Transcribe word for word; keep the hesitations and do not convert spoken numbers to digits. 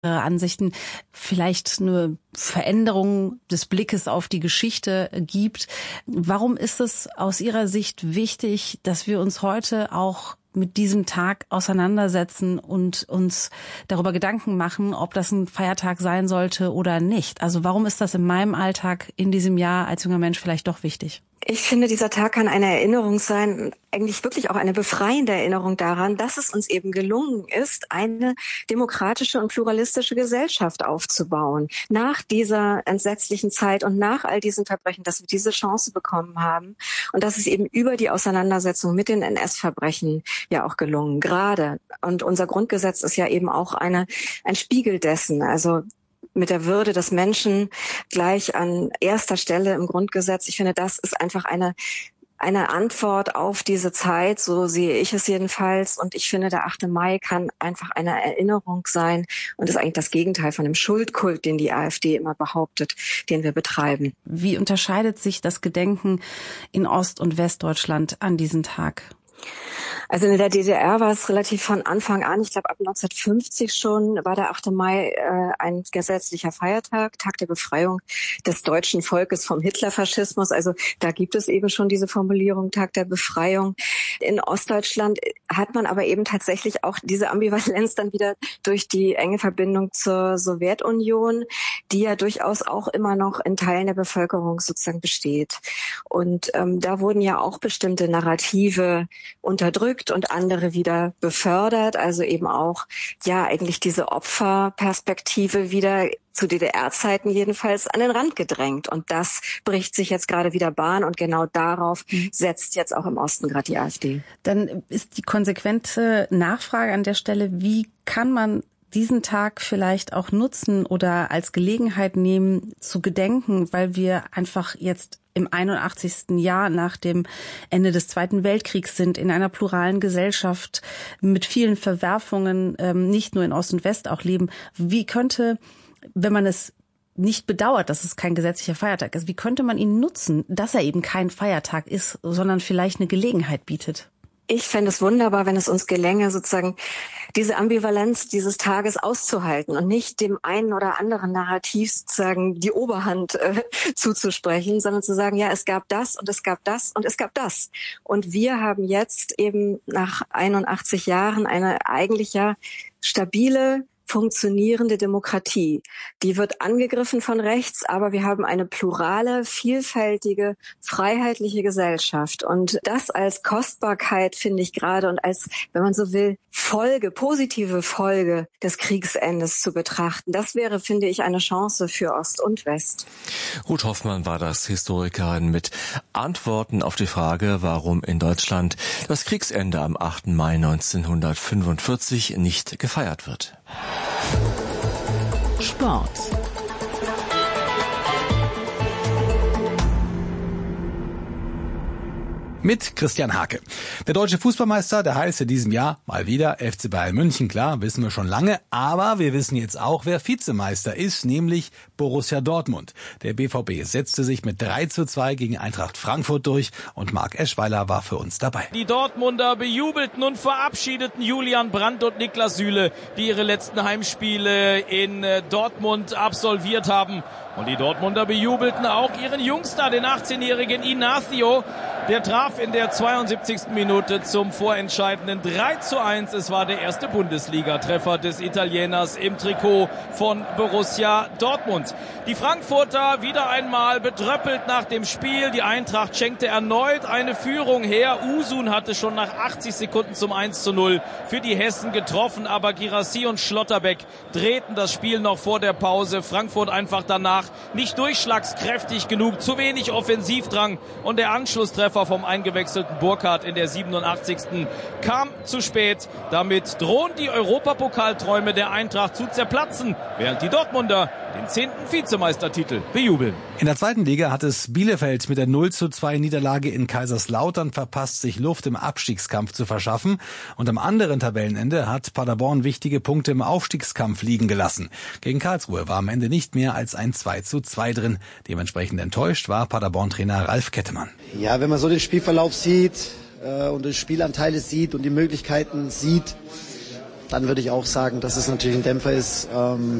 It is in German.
Ansichten vielleicht eine Veränderung des Blickes auf die Geschichte gibt. Warum ist es aus Ihrer Sicht wichtig, dass wir uns heute auch mit diesem Tag auseinandersetzen und uns darüber Gedanken machen, ob das ein Feiertag sein sollte oder nicht? Also warum ist das in meinem Alltag in diesem Jahr als junger Mensch vielleicht doch wichtig? Ich finde, dieser Tag kann eine Erinnerung sein, eigentlich wirklich auch eine befreiende Erinnerung daran, dass es uns eben gelungen ist, eine demokratische und pluralistische Gesellschaft aufzubauen. Nach dieser entsetzlichen Zeit und nach all diesen Verbrechen, dass wir diese Chance bekommen haben und dass es eben über die Auseinandersetzung mit den N S-Verbrechen ja auch gelungen, gerade. Und unser Grundgesetz ist ja eben auch eine, ein Spiegel dessen, also mit der Würde des Menschen gleich an erster Stelle im Grundgesetz. Ich finde, das ist einfach eine eine Antwort auf diese Zeit, so sehe ich es jedenfalls. Und ich finde, der achte Mai kann einfach eine Erinnerung sein und ist eigentlich das Gegenteil von dem Schuldkult, den die AfD immer behauptet, den wir betreiben. Wie unterscheidet sich das Gedenken in Ost- und Westdeutschland an diesen Tag? Also in der D D R war es relativ von Anfang an, ich glaube ab neunzehnhundertfünfzig schon, war der achte Mai äh, ein gesetzlicher Feiertag, Tag der Befreiung des deutschen Volkes vom Hitlerfaschismus. Also da gibt es eben schon diese Formulierung, Tag der Befreiung. In Ostdeutschland hat man aber eben tatsächlich auch diese Ambivalenz dann wieder durch die enge Verbindung zur Sowjetunion, die ja durchaus auch immer noch in Teilen der Bevölkerung sozusagen besteht. Und ähm, da wurden ja auch bestimmte Narrative unterdrückt und andere wieder befördert, also eben auch ja eigentlich diese Opferperspektive wieder zu D D R-Zeiten jedenfalls an den Rand gedrängt. Und das bricht sich jetzt gerade wieder Bahn und genau darauf setzt jetzt auch im Osten gerade die AfD. Dann ist die konsequente Nachfrage an der Stelle, wie kann man diesen Tag vielleicht auch nutzen oder als Gelegenheit nehmen, zu gedenken, weil wir einfach jetzt im einundachtzigsten Jahr nach dem Ende des Zweiten Weltkriegs sind, in einer pluralen Gesellschaft mit vielen Verwerfungen, ähm, nicht nur in Ost und West auch leben. Wie könnte, wenn man es nicht bedauert, dass es kein gesetzlicher Feiertag ist, wie könnte man ihn nutzen, dass er eben kein Feiertag ist, sondern vielleicht eine Gelegenheit bietet? Ich fände es wunderbar, wenn es uns gelänge, sozusagen diese Ambivalenz dieses Tages auszuhalten und nicht dem einen oder anderen Narrativ sozusagen die Oberhand äh, zuzusprechen, sondern zu sagen, ja, es gab das und es gab das und es gab das. Und wir haben jetzt eben nach einundachtzig Jahren eine eigentlich ja stabile, funktionierende Demokratie. Die wird angegriffen von rechts, aber wir haben eine plurale, vielfältige, freiheitliche Gesellschaft. Und das als Kostbarkeit finde ich gerade und als, wenn man so will, Folge, positive Folge des Kriegsendes zu betrachten. Das wäre, finde ich, eine Chance für Ost und West. Ruth Hoffmann war das, Historikerin mit Antworten auf die Frage, warum in Deutschland das Kriegsende am achten Mai neunzehnhundertfünfundvierzig nicht gefeiert wird. Sport. Mit Christian Hake. Der deutsche Fußballmeister, der heißt in diesem Jahr mal wieder F C Bayern München. Klar, wissen wir schon lange. Aber wir wissen jetzt auch, wer Vizemeister ist, nämlich Borussia Dortmund. Der B V B setzte sich mit drei zu zwei gegen Eintracht Frankfurt durch und Marc Eschweiler war für uns dabei. Die Dortmunder bejubelten und verabschiedeten Julian Brandt und Niklas Süle, die ihre letzten Heimspiele in Dortmund absolviert haben. Und die Dortmunder bejubelten auch ihren Jungstar, den achtzehnjährigen Inacio. Der traf in der zweiundsiebzigsten Minute zum vorentscheidenden drei zu eins. Es war der erste Bundesliga-Treffer des Italieners im Trikot von Borussia Dortmund. Die Frankfurter wieder einmal bedröppelt nach dem Spiel. Die Eintracht schenkte erneut eine Führung her. Usun hatte schon nach achtzig Sekunden zum eins zu null für die Hessen getroffen. Aber Girassi und Schlotterbeck drehten das Spiel noch vor der Pause. Frankfurt einfach danach nicht durchschlagskräftig genug, zu wenig Offensivdrang und der Anschlusstreffer vom eingewechselten Burkhardt in der siebenundachtzigsten kam zu spät. Damit drohen die Europapokalträume der Eintracht zu zerplatzen, während die Dortmunder den zehnten Vizemeistertitel bejubeln. In der zweiten Liga hat es Bielefeld mit der null zu zwei Niederlage in Kaiserslautern verpasst, sich Luft im Abstiegskampf zu verschaffen. Und am anderen Tabellenende hat Paderborn wichtige Punkte im Aufstiegskampf liegen gelassen. Gegen Karlsruhe war am Ende nicht mehr als ein zwei zu zwei drin. Dementsprechend enttäuscht war Paderborn-Trainer Ralf Kettemann. Ja, wenn man so den Spielverlauf sieht äh, und die Spielanteile sieht und die Möglichkeiten sieht, dann würde ich auch sagen, dass es natürlich ein Dämpfer ist, ähm,